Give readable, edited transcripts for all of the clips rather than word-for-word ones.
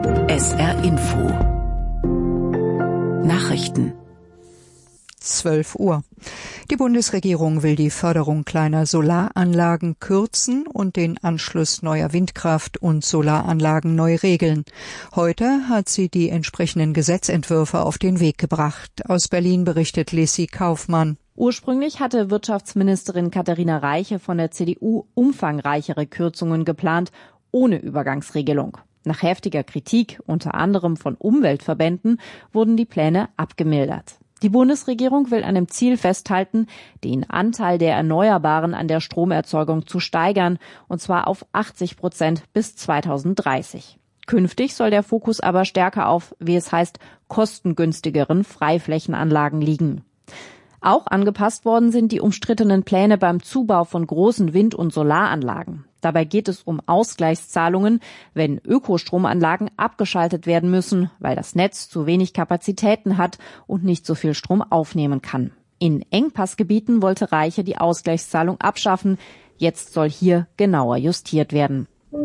SR Info Nachrichten 12 Uhr. Die Bundesregierung will die Förderung kleiner Solaranlagen kürzen und den Anschluss neuer Windkraft- und Solaranlagen neu regeln. Heute hat sie die entsprechenden Gesetzentwürfe auf den Weg gebracht. Aus Berlin berichtet Lissy Kaufmann. Ursprünglich hatte Wirtschaftsministerin Katharina Reiche von der CDU umfangreichere Kürzungen geplant, ohne Übergangsregelung. Nach heftiger Kritik, unter anderem von Umweltverbänden, wurden die Pläne abgemildert. Die Bundesregierung will an dem Ziel festhalten, den Anteil der Erneuerbaren an der Stromerzeugung zu steigern, und zwar auf 80% bis 2030. Künftig soll der Fokus aber stärker auf, wie es heißt, kostengünstigeren Freiflächenanlagen liegen. Auch angepasst worden sind die umstrittenen Pläne beim Zubau von großen Wind- und Solaranlagen. Dabei geht es um Ausgleichszahlungen, wenn Ökostromanlagen abgeschaltet werden müssen, weil das Netz zu wenig Kapazitäten hat und nicht so viel Strom aufnehmen kann. In Engpassgebieten wollte Reiche die Ausgleichszahlung abschaffen. Jetzt soll hier genauer justiert werden.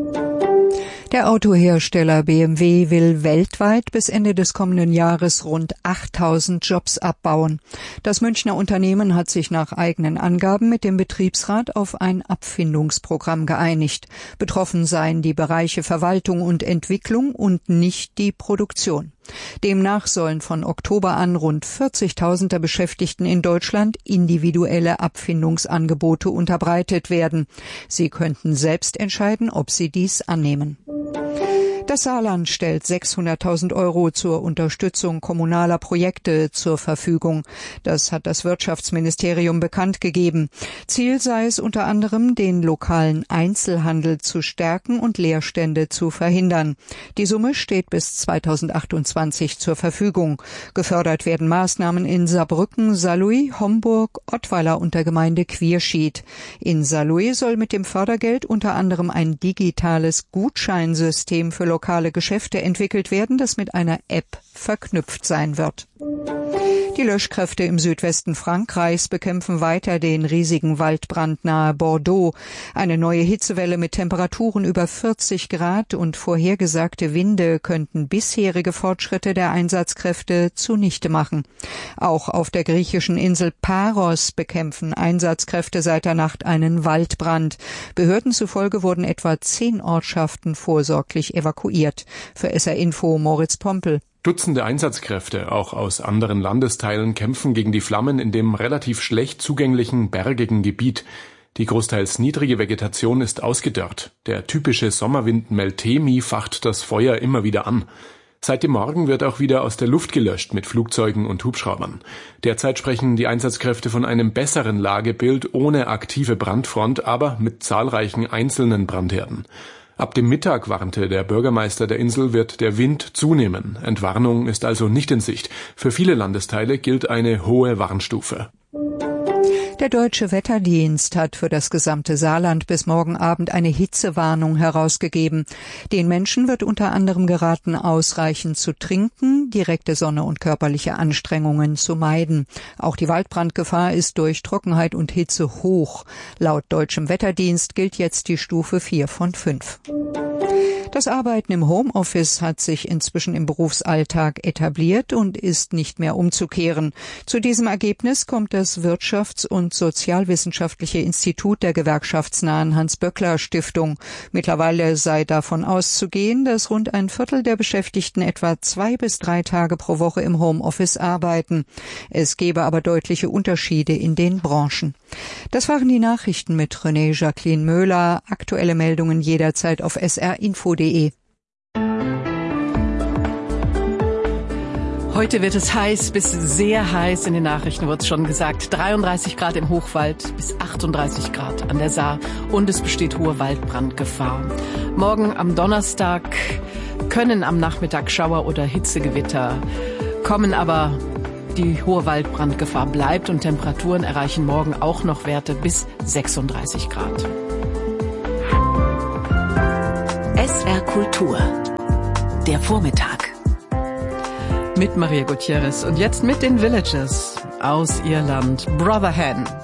Der Autohersteller BMW will weltweit bis Ende des kommenden Jahres rund 8.000 Jobs abbauen. Das Münchner Unternehmen hat sich nach eigenen Angaben mit dem Betriebsrat auf ein Abfindungsprogramm geeinigt. Betroffen seien die Bereiche Verwaltung und Entwicklung und nicht die Produktion. Demnach sollen von Oktober an rund 40.000 der Beschäftigten in Deutschland individuelle Abfindungsangebote unterbreitet werden. Sie könnten selbst entscheiden, ob sie dies annehmen. Das Saarland stellt 600.000 € zur Unterstützung kommunaler Projekte zur Verfügung. Das hat das Wirtschaftsministerium bekannt gegeben. Ziel sei es unter anderem, den lokalen Einzelhandel zu stärken und Leerstände zu verhindern. Die Summe steht bis 2028 zur Verfügung. Gefördert werden Maßnahmen in Saarbrücken, Saarlouis, Homburg, Ottweiler und der Gemeinde Quierschied. In Saarlouis soll mit dem Fördergeld unter anderem ein digitales Gutscheinsystem für lokale Geschäfte entwickelt werden, das mit einer App verknüpft sein wird. Die Löschkräfte im Südwesten Frankreichs bekämpfen weiter den riesigen Waldbrand nahe Bordeaux. Eine neue Hitzewelle mit Temperaturen über 40 Grad und vorhergesagte Winde könnten bisherige Fortschritte der Einsatzkräfte zunichte machen. Auch auf der griechischen Insel Paros bekämpfen Einsatzkräfte seit der Nacht einen Waldbrand. Behörden zufolge wurden etwa 10 Ortschaften vorsorglich evakuiert. Für SR Info Moritz Pompel. Dutzende Einsatzkräfte, auch aus anderen Landesteilen, kämpfen gegen die Flammen in dem relativ schlecht zugänglichen, bergigen Gebiet. Die großteils niedrige Vegetation ist ausgedörrt. Der typische Sommerwind Meltemi facht das Feuer immer wieder an. Seit dem Morgen wird auch wieder aus der Luft gelöscht mit Flugzeugen und Hubschraubern. Derzeit sprechen die Einsatzkräfte von einem besseren Lagebild ohne aktive Brandfront, aber mit zahlreichen einzelnen Brandherden. Ab dem Mittag, warnte der Bürgermeister der Insel, wird der Wind zunehmen. Entwarnung ist also nicht in Sicht. Für viele Landesteile gilt eine hohe Warnstufe. Der Deutsche Wetterdienst hat für das gesamte Saarland bis morgen Abend eine Hitzewarnung herausgegeben. Den Menschen wird unter anderem geraten, ausreichend zu trinken, direkte Sonne und körperliche Anstrengungen zu meiden. Auch die Waldbrandgefahr ist durch Trockenheit und Hitze hoch. Laut Deutschem Wetterdienst gilt jetzt die Stufe 4 von 5. Das Arbeiten im Homeoffice hat sich inzwischen im Berufsalltag etabliert und ist nicht mehr umzukehren. Zu diesem Ergebnis kommt das Wirtschafts- und Sozialwissenschaftliche Institut der gewerkschaftsnahen Hans-Böckler-Stiftung. Mittlerweile sei davon auszugehen, dass rund ein Viertel der Beschäftigten etwa 2 bis 3 Tage pro Woche im Homeoffice arbeiten. Es gebe aber deutliche Unterschiede in den Branchen. Das waren die Nachrichten mit René Jacqueline Möhler. Aktuelle Meldungen jederzeit auf srinfo.de. Heute wird es heiß bis sehr heiß. In den Nachrichten wird es schon gesagt. 33 Grad im Hochwald bis 38 Grad an der Saar. Und es besteht hohe Waldbrandgefahr. Morgen am Donnerstag können am Nachmittag Schauer oder Hitzegewitter kommen, aber die hohe Waldbrandgefahr bleibt und Temperaturen erreichen morgen auch noch Werte bis 36 Grad. SR Kultur. Der Vormittag. Mit Maria Gutierrez und jetzt mit den Villagers aus Irland. Brother Hen.